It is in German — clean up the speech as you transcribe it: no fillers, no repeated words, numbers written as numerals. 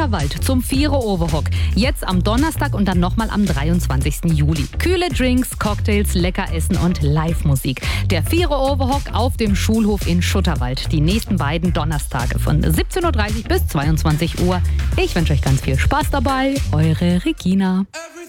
Schutterwald zum Viere Overhock. Jetzt am Donnerstag und dann nochmal am 23. Juli. Kühle Drinks, Cocktails, lecker Essen und Live-Musik. Der Viere Overhock auf dem Schulhof in Schutterwald. Die nächsten beiden Donnerstage von 17.30 Uhr bis 22 Uhr. Ich wünsche euch ganz viel Spaß dabei. Eure Regina.